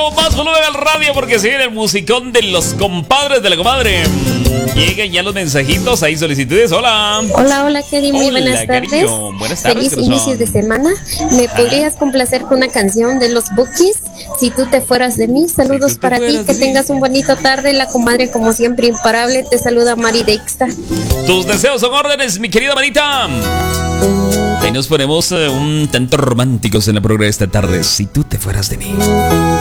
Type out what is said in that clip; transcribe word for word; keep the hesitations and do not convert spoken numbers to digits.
más volumen al radio porque se viene el musicón de los compadres de la comadre. Llegan ya los mensajitos, hay solicitudes. Hola. Hola, hola, Kelly. Muy Hola, buenas tardes. cariño. Buenas tardes. Feliz inicio de semana. ¿Me podrías complacer con una canción de los Bookies? Si tú te fueras de mí. Saludos Si para ti. Que tengas un bonito tarde. La comadre, como siempre, imparable. Te saluda Mari Dexta. Tus deseos son órdenes, mi querida manita. Ahí nos ponemos uh, un tanto románticos en la programa esta tarde. Si tú te fueras de mí.